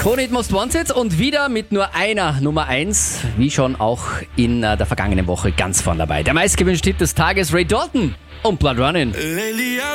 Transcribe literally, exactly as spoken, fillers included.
Who Need Most Wanted und wieder mit nur einer Nummer eins, wie schon auch in äh, der vergangenen Woche ganz vorn dabei. Der meistgewünschte Hit des Tages, Ray Dalton und Blood Running.